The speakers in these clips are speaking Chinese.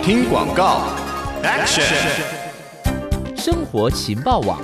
听广告 Action 生活情报网，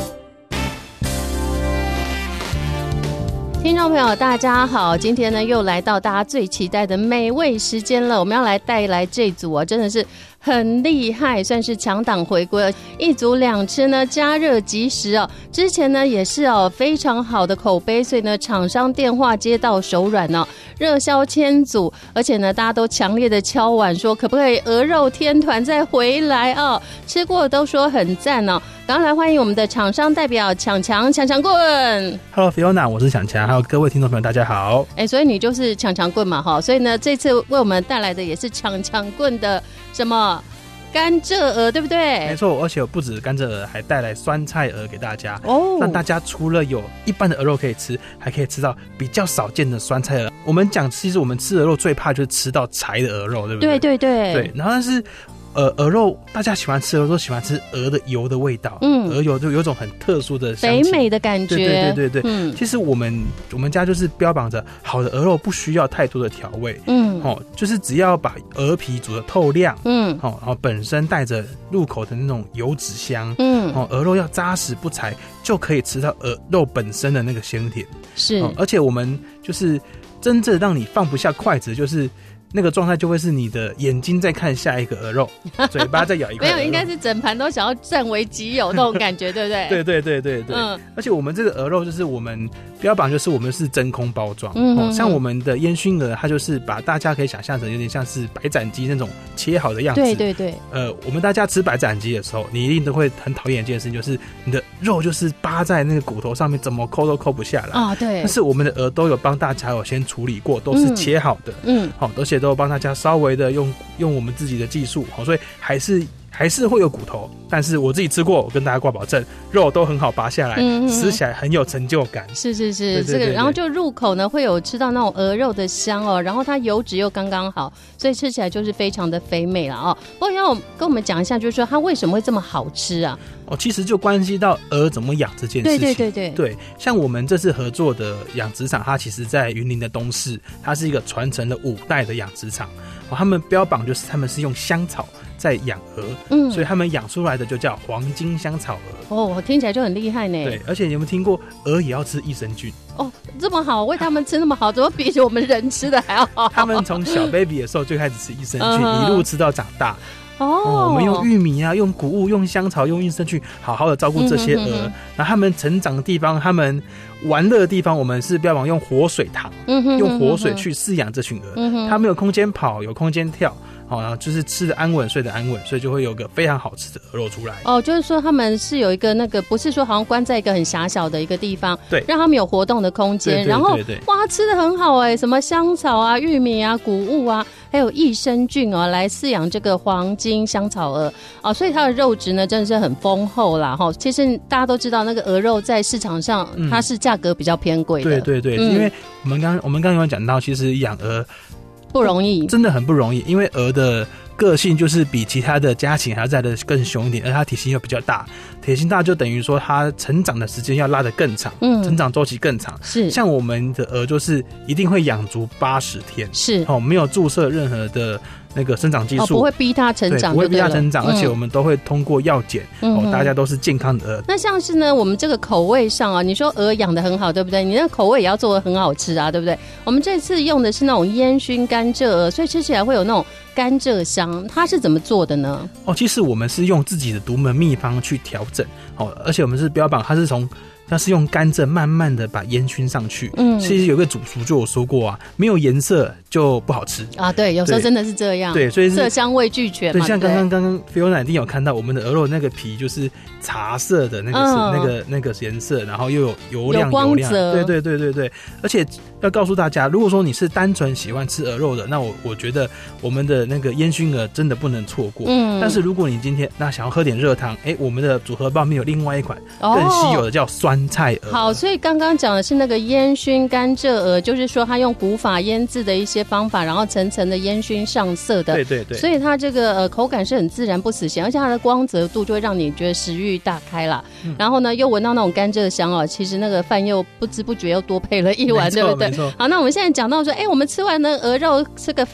听众朋友大家好，今天呢又来到大家最期待的美味时间了，我们要来带来这组啊，真的是很厉害，算是强档回归，一组两吃呢，加热即食哦。之前呢也是非常好的口碑，所以呢厂商电话接到手软哦，热销千组，而且呢大家都强烈的敲碗说可不可以鹅肉天团再回来哦，吃过都说很赞哦。赶快来欢迎我们的厂商代表强棍。 Hello Fiona， 我是强强，还有各位听众朋友大家好。 所以你就是强棍嘛哈，所以呢这次为我们带来的也是强棍的什么甘蔗鹅，对不对？ 没错，而且我不止甘蔗鹅，还带来酸菜鹅给大家哦， 让大家除了有一般的鹅肉可以吃，还可以吃到比较少见的酸菜鹅。我们讲，其实我们吃鹅肉最怕就是吃到柴的鹅肉，对不对？ 对， 然后但是鹅肉大家喜欢吃鹅肉，喜欢吃鹅的油的味道，鹅油就有种很特殊的香气， 肥美的感觉。 对，其实我们家就是标榜着好的鹅肉不需要太多的调味，就是只要把鹅皮煮得透亮，然后本身带着入口的那种油脂香，鹅肉要扎实不柴，就可以吃到鹅肉本身的那个鲜甜。 是， 而且我们就是真正让你放不下筷子，就是那个状态就会是你的眼睛在看下一个鹅肉，嘴巴在咬一块鹅肉。 没有，应该是整盘都想要占为己有那种感觉，对不对？ 对。而且我们这个鹅肉就是我们标榜就是我们是真空包装，像我们的烟熏鹅，它就是把大家可以想象成有点像是白斩鸡那种切好的样子。 对。 我们大家吃白斩鸡的时候，你一定都会很讨厌一件事情，就是你的肉就是扒在那个骨头上面，怎么抠都抠不下来啊。 对。 但是我们的鹅都有帮大家有先处理过，都是切好的，而且都帮大家稍微的用我们自己的技术，所以还是会有骨头，但是我自己吃过，我跟大家挂保证，肉都很好拔下来，吃起来很有成就感。 是，这个然后就入口呢会有吃到那种鹅肉的香哦，然后它油脂又刚刚好，所以吃起来就是非常的肥美了哦。不过要跟我们讲一下，就是说它为什么会这么好吃啊？ 其实就关系到鹅怎么养这件事情。 对， 像我们这次合作的养殖场，它其实在云林的东势，它是一个传承了5代的养殖场，他们标榜就是他们是用香草在养鹅，所以他们养出来的就叫黄金香草鹅。 听起来就很厉害呢。 对，而且你有没有听过鹅也要吃益生菌？ 这么好，喂他们吃那么好，怎么比我们人吃的还要好？他们从小 baby 的时候就开始吃益生菌，一路吃到长大。我们用玉米啊，用谷物，用香草，用益生菌，好好的照顾这些鹅。然后他们成长的地方，他们玩乐的地方，我们是标榜用活水塘，用活水去饲养这群鹅。它没有空间跑，有空间跳。然后就是吃的安稳，睡得安稳，所以就会有个非常好吃的鹅肉出来。 就是说他们是有一个那个，不是说好像关在一个很狭小的一个地方， 对， 让他们有活动的空间。然后哇，吃的很好什么香草啊、玉米啊、谷物啊，还有益生菌来饲养这个黄金香草鹅所以它的肉质呢真的是很丰厚啦哈。其实大家都知道，那个鹅肉在市场上它是价格比较偏贵的。 对，因为我们刚有讲到，其实养鹅不容易， 真的很不容易，因为鹅的个性就是比其他的家禽还要再的更凶一点，而它体型又比较大，体型大就等于说它成长的时间要拉得更长，成长周期更长。 是， 像我们的鹅就是一定会养足80天， 是没有注射任何的那个生长激素， 不会逼它成长， 不会逼它成长，而且我们都会通过药检，大家都是健康的鹅。 那像是呢，我们这个口味上你说鹅养得很好，对不对？你那个口味也要做得很好吃啊，对不对？我们这次用的是那种烟熏甘蔗鹅，所以吃起来会有那种甘蔗香，它是怎么做的呢？ 其实我们是用自己的独门秘方去调整，而且我们是标榜它是用甘蔗慢慢的把烟熏上去。其实有个主厨就有说过没有颜色就不好吃啊。对，有时候真的是这样。 对，所以色香味俱全嘛。 对，像刚刚 Fiona 一定有看到我们的鹅肉那个皮就是茶色的那个颜色，然后又有油亮有光泽。 对，而且要告诉大家，如果说你是单纯喜欢吃鹅肉的，那我觉得我们的那个烟熏鹅真的不能错过。但是如果你今天想要喝点热汤，我们的组合包面有另外一款更稀有的叫酸菜鹅。 好，所以刚刚讲的是那个烟熏甘蔗鹅，就是说它用古法腌制的一些方法，然后层层的烟熏上色的。 对， 所以它这个口感是很自然不死咸，而且它的光泽度就会让你觉得食欲大开啦。然后呢又闻到那种甘蔗香其实那个饭又不知不觉又多配了一碗，对不对？好，那我们现在讲到说我们吃完了鹅肉吃个饭，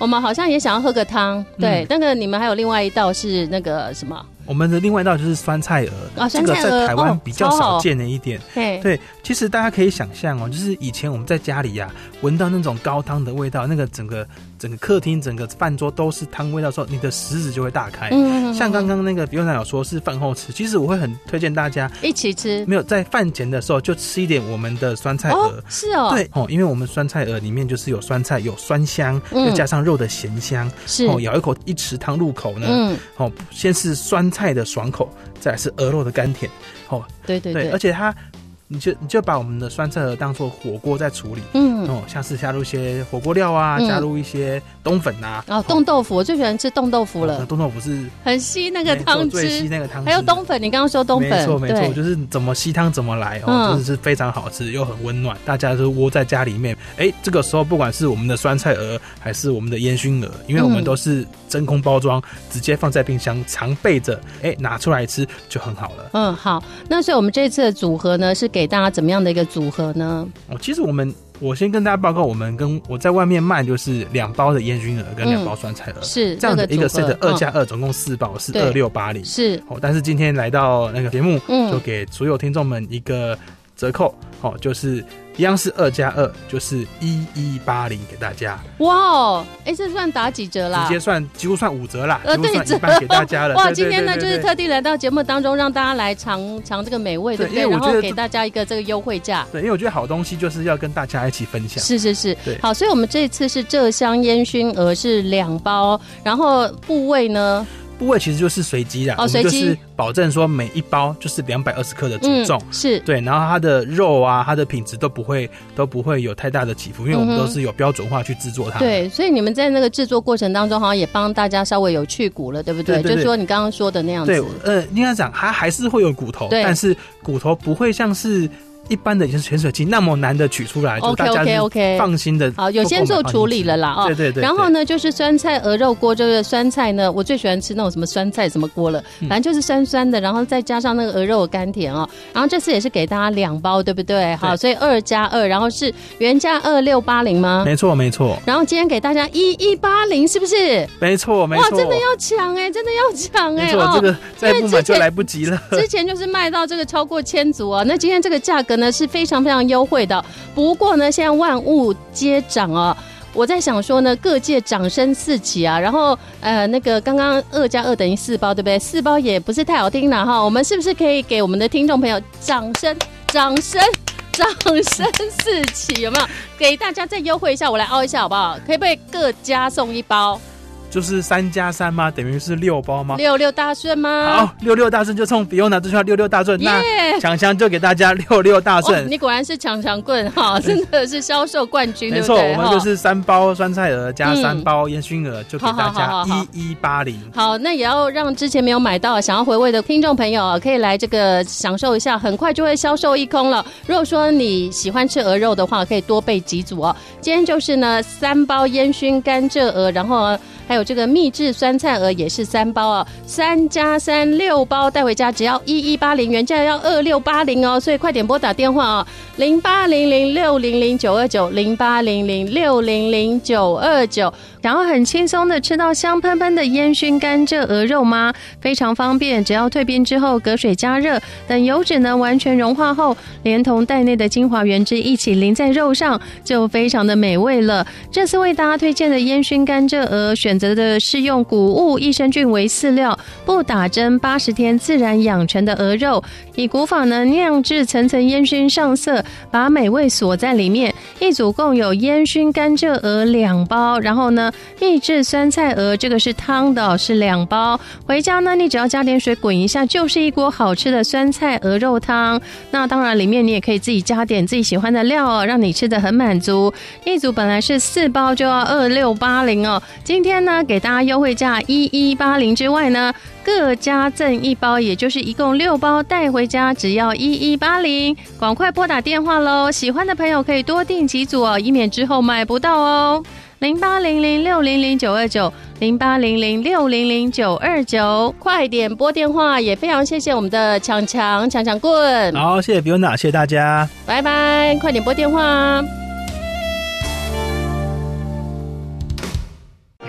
我们好像也想要喝个汤，对，那个你们还有另外一道是那个什么？ 我们的另外一道就是酸菜鹅， 酸菜鹅这个在台湾比较少见的一点。 对， 其实大家可以想象哦，就是以前我们在家里闻到那种高汤的味道，那个整个客厅、整个饭桌都是汤味道的时候，你的食指就会大开。像刚刚那个比优娜有说是饭后吃，其实我会很推荐大家一起吃， 没有在饭前的时候就吃一点我们的酸菜鹅。 是哦， 对因为我们酸菜鹅里面就是有酸菜，有酸香，又加上肉的咸香， 是咬一口一匙汤入口呢，先是酸菜的爽口，再来是鹅肉的甘甜， 对， 而且它你就把我们的酸菜鹅当做火锅在处理，像是加入一些火锅料加入一些冬粉冻豆腐，我最喜欢吃冻豆腐了。 冻豆腐是很吸那个汤汁， 最吸那个汤汁。 还有冬粉，你刚刚说冬粉， 没错，就是怎么吸汤怎么来真的是非常好吃又很温暖。大家都窝在家里面，这个时候不管是我们的酸菜鹅还是我们的烟熏鹅，因为我们都是真空包装，直接放在冰箱常备着，拿出来吃就很好了。 好，那所以我们这次的组合呢，是给大家怎么样的一个组合呢？ 其实我先跟大家报告，我在外面卖就是2包的烟熏鹅跟2包酸菜鹅， 是这样的一个 set 2+2，总共4包是2680， 是但是今天来到那个节目，就给所有听众们一个折扣，就是一样是2+2，就是1180给大家。 哇，这算打几折啦？ 直接几乎算5折啦，几乎算一半给大家了。 哇，今天呢就是特地来到节目当中，让大家来尝这个美味，对不对？然后给大家一个这个优惠价。 对，因为我觉得好东西就是要跟大家一起分享。 是，好，所以我们这次是麝香烟熏鹅是2包，然后部位呢？ 部位其实就是随机啦，我们就是保证说每一包就是220克的组重， 是对，然后它的肉它的品质都不会有太大的起伏，因为我们都是有标准化去制作它。 对，所以你们在那个制作过程当中，好像也帮大家稍微有去骨了，对不对？ 对， 就是说你刚刚说的那样子。 对，应该讲它还是会有骨头，但是骨头不会像是一般的潜水器那么难的取出来，就大家放心的。 好，有先做处理了啦。 对。 然后呢，就是酸菜鹅肉锅，这个酸菜呢，我最喜欢吃那种什么酸菜什么锅了，反正就是酸酸的，然后再加上那个鹅肉的甘甜然后这次也是给大家2包，对不对？好，所以2+2，然后是原价2680吗？ 没错。 然后今天给大家1180，是不是？ 没错。 哇，真的要抢真的要抢没错，这个再不买就来不及了。 之前就是卖到这个超过1000组那今天这个价格呢是非常非常优惠的。不过呢，现在万物皆涨我在想说呢，各界掌声四起然后那个刚刚2+2等于4包，对不对？4包也不是太好听了我们是不是可以给我们的听众朋友掌声四起？有没有给大家再优惠一下？我来凹一下好不好？可以不可以各家送1包？ 就是3+3吗？等于是6包吗 ？66大顺吗？ 好，66大顺就送比欧娜这句话66大顺，那强强就给大家66大顺。 你果然是强棍真的是销售冠军， 没错，我们就是3包酸菜鹅加3包烟熏鹅，就给大家1180。 好，那也要让之前没有买到想要回味的听众朋友可以来这个享受一下，很快就会销售一空了。如果说你喜欢吃鹅肉的话，可以多备几组今天就是呢3包烟熏甘蔗鹅，然后还有这个秘制酸菜鹅也是3包3+3，6包带回家只要1180，原价要2680所以快点拨打电话0800600929，0800600929。然后很轻松的吃到香喷喷的烟熏甘蔗鹅肉吗？非常方便，只要退冰之后隔水加热，等油脂呢完全融化后，连同袋内的精华原汁一起淋在肉上，就非常的美味了。这次为大家推荐的烟熏甘蔗鹅，选择的是用谷物、益生菌为饲料，不打针，80天自然养成的鹅肉，以古法呢酿制层层烟熏上色，把美味锁在里面。一组共有烟熏甘蔗鹅2包，然后呢秘制酸菜鹅这个是汤的是2包，回家呢你只要加点水滚一下，就是一锅好吃的酸菜鹅肉汤。那当然里面你也可以自己加点自己喜欢的料让你吃得很满足。一组本来是4包就要2680今天呢给大家优惠价1180之外呢，各家赠1包，也就是一共6包带回家只要1180。赶快拨打电话咯，喜欢的朋友可以多订几组以免之后买不到0800600929，0800600929，快点拨电话。也非常谢谢我们的强棍， 好，谢谢比欧娜，谢谢大家， 拜拜，快点拨电话。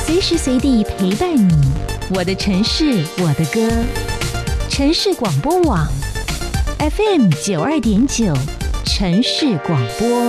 随时随地陪伴你。我的城市，我的歌。城市广播网 FM92.9，城市广播。